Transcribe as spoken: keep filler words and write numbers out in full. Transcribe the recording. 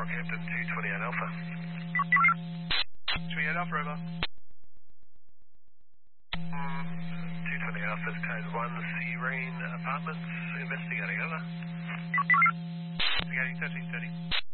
Rockhampton two twenty-eight Alpha. twenty-eight Alpha, over. Mm, two twenty-eight Alpha's code one, Serene Apartments, investigating, over. Investigating thirteen thirty.